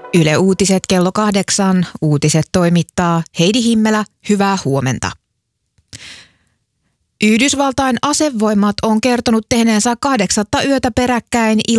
Yle Uutiset kello 8. Uutiset toimittaa Heidi Himmelä. Hyvää huomenta. Yhdysvaltain asevoimat on kertonut tehneensä 8. yötä peräkkäin